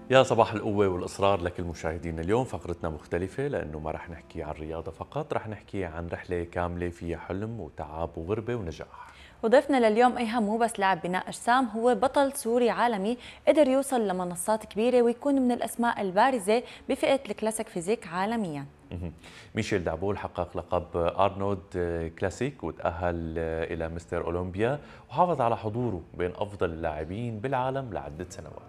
يا صباح القوة والإصرار لكل مشاهدينا. اليوم فقرتنا مختلفة لأنه ما رح نحكي عن رياضة فقط، رح نحكي عن رحلة كاملة فيها حلم وتعب وغربة ونجاح. وضيفنا لليوم أيهم مو بس لاعب بناء أجسام، هو بطل سوري عالمي قدر يوصل لمنصات كبيرة ويكون من الأسماء البارزة بفئة الكلاسيك فيزيك عالميا. ميشيل دعبول حقق لقب أرنولد كلاسيك وتأهل إلى مستر أولمبيا وحافظ على حضوره بين أفضل اللاعبين بالعالم لعدة سنوات.